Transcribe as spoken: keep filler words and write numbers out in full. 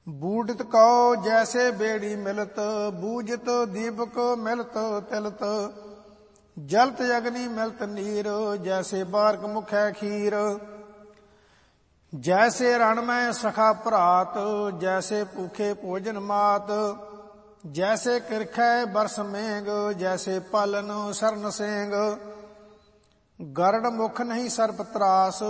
बूढ़ित कौ जैसे बेड़ी मिलत, बूझत दीपक मिलत तिलत। जलत अग्नि मिलत नीर, जैसे बारक मुखै खीर। जैसे रण में सखा भरात, जैसे भूखे भोजन मात। जैसे किरखै बरस मेंग, जैसे पालन सरन सेंग। गरड़ मुख नहीं सर्प त्रास,